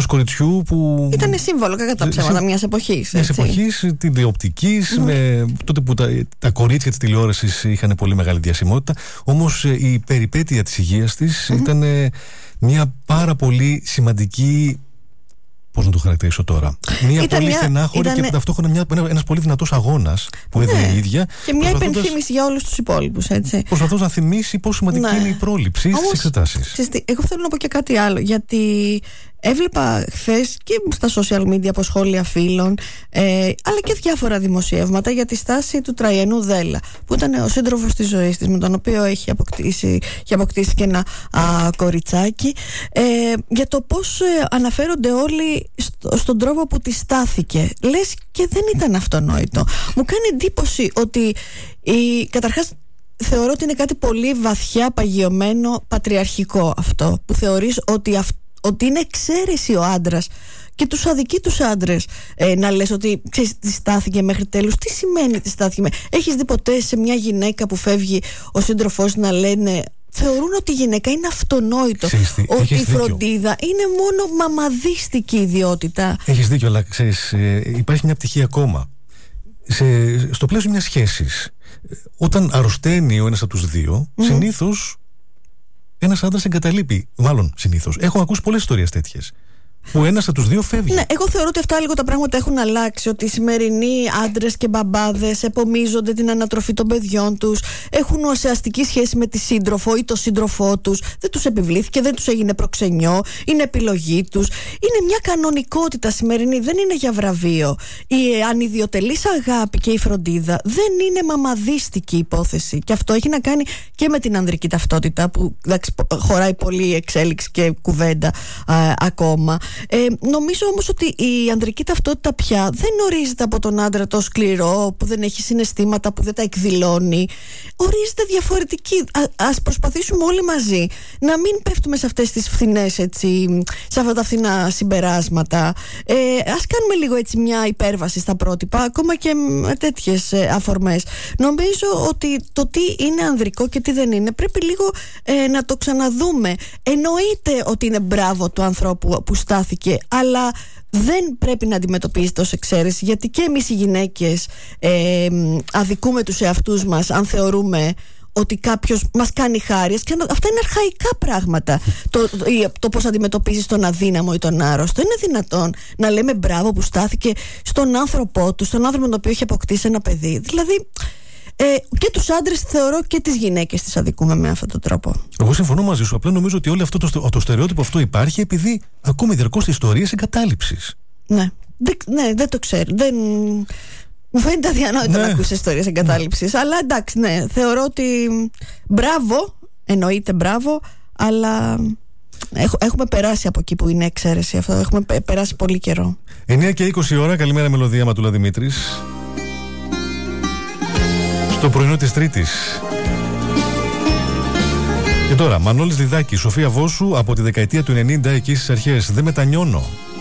ενός κοριτσιού που ήταν σύμβολο κατά τα ψέματα μιας εποχής. Μιας εποχής τηλεοπτικής, τότε που τα κορίτσια της τηλεόρασης είχαν πολύ μεγάλη διασημότητα. Όμως η περιπέτεια της υγείας της ήταν μια πάρα πολύ σημαντική. Πώς να το χαρακτηρίσω τώρα? Μια πολύ στενάχωρη και ταυτόχρονα ένας πολύ δυνατός αγώνας που έδινε η ίδια. Και μια υπενθύμηση για όλους τους υπόλοιπους, έτσι. Προσπαθώντας να θυμίσει πόσο σημαντική είναι η πρόληψη στις εξετάσεις. Εγώ θέλω να πω και κάτι άλλο, γιατί έβλεπα χθες και στα social media από σχόλια φίλων, αλλά και διάφορα δημοσιεύματα για τη στάση του Τραϊανού Δέλλα, που ήταν ο σύντροφος της ζωής της, με τον οποίο έχει αποκτήσει και ένα κοριτσάκι, για το πώς αναφέρονται όλοι στον τρόπο που τη στάθηκε. Λες και δεν ήταν αυτονόητο. Μου κάνει εντύπωση ότι καταρχάς θεωρώ ότι είναι κάτι πολύ βαθιά παγιωμένο πατριαρχικό αυτό, που θεωρείς ότι είναι εξαίρεση ο άντρας και τους αδικεί τους άντρες, να λες ότι τη στάθηκε μέχρι τέλους. Τι σημαίνει τη στάθηκε? Έχεις δει ποτέ σε μια γυναίκα που φεύγει ο σύντροφός να λένε, θεωρούν ότι η γυναίκα είναι αυτονόητο, ότι η φροντίδα είναι μόνο μαμαδίστικη ιδιότητα. Έχεις δίκιο, αλλά ξέρεις, υπάρχει μια πτυχή ακόμα. Στο πλαίσιο μιας σχέσης, όταν αρρωσταίνει ο ένας από τους δύο, συνήθως ένας άντρας εγκαταλείπει. Μάλλον συνήθως. Έχω ακούσει πολλές ιστορίες τέτοιες, που ένας από τους δύο φεύγει. Ναι, εγώ θεωρώ ότι αυτά λίγο τα πράγματα έχουν αλλάξει. Ότι οι σημερινοί άντρες και μπαμπάδες επομίζονται την ανατροφή των παιδιών τους, έχουν ουσιαστική σχέση με τη σύντροφο ή το σύντροφό τους. Δεν τους επιβλήθηκε, δεν τους έγινε προξενιό, είναι επιλογή τους. Είναι μια κανονικότητα σημερινή, δεν είναι για βραβείο. Η ανιδιοτελής αγάπη και η φροντίδα δεν είναι μαμαδίστικη υπόθεση. Και αυτό έχει να κάνει και με την ανδρική ταυτότητα, που χωράει πολύ εξέλιξη και κουβέντα ακόμα. Νομίζω όμως ότι η ανδρική ταυτότητα πια δεν ορίζεται από τον άντρα το σκληρό, που δεν έχει συναισθήματα, που δεν τα εκδηλώνει. Ορίζεται διαφορετική. Ας προσπαθήσουμε όλοι μαζί να μην πέφτουμε σε αυτές τις φθηνές, έτσι, σε αυτά τα φθηνά συμπεράσματα. Ας κάνουμε λίγο έτσι μια υπέρβαση στα πρότυπα, ακόμα και με τέτοιες αφορμές. Νομίζω ότι το τι είναι ανδρικό και τι δεν είναι πρέπει λίγο να το ξαναδούμε. Εννοείται ότι είναι μπράβο του ανθρώπου που στάθηκε, αλλά δεν πρέπει να αντιμετωπίζεται ως εξαίρεση, γιατί και εμείς οι γυναίκες αδικούμε τους εαυτούς μας αν θεωρούμε ότι κάποιος μας κάνει χάρη, και αυτά είναι αρχαϊκά πράγματα. Το πώς αντιμετωπίζεις τον αδύναμο ή τον άρρωστο. Είναι δυνατόν να λέμε μπράβο που στάθηκε στον άνθρωπό του, στον άνθρωπο με τον οποίο έχει αποκτήσει ένα παιδί? Δηλαδή, και τους άντρες θεωρώ και τις γυναίκες τις αδικούμε με αυτόν τον τρόπο. Εγώ συμφωνώ μαζί σου. Απλά νομίζω ότι όλο αυτό το στερεότυπο αυτό υπάρχει επειδή ακούμε διαρκώς ιστορίες εγκατάλειψης. Ναι, δεν το ξέρω. Μου φαίνεται αδιανόητο να ακούσεις ιστορίες εγκατάλειψης. Αλλά εντάξει, ναι, θεωρώ ότι μπράβο, εννοείται μπράβο, αλλά έχουμε περάσει από εκεί που είναι εξαίρεση αυτό. Έχουμε περάσει πολύ καιρό. 9 και 20 ώρα, καλημέρα Μελωδία Ματούλα Δημήτρης. Το πρωινό της Τρίτης. Και τώρα, Μανώλης Λιδάκης, Σοφία Βόσου, από τη δεκαετία του 90, εκεί στις αρχές. Δεν μετανιώνω.